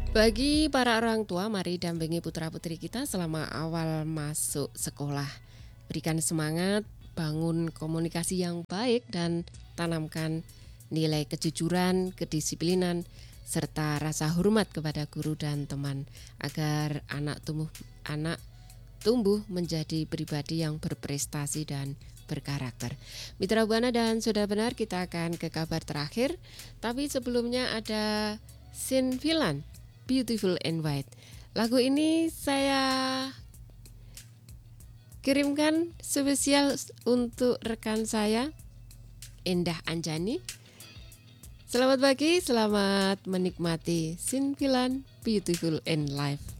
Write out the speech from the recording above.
Bagi para orang tua, mari dampingi putra-putri kita selama awal masuk sekolah. Berikan semangat, bangun komunikasi yang baik, dan tanamkan nilai kejujuran, kedisiplinan, serta rasa hormat kepada guru dan teman agar anak tumbuh menjadi pribadi yang berprestasi dan berkarakter. Mitra Buana dan Sudah Benar, kita akan ke kabar terakhir. Tapi sebelumnya ada Sin Filan, Beautiful and White. Lagu ini saya kirimkan spesial untuk rekan saya, Endah Anjani. Selamat pagi, selamat menikmati Sin Filan, Beautiful and Life.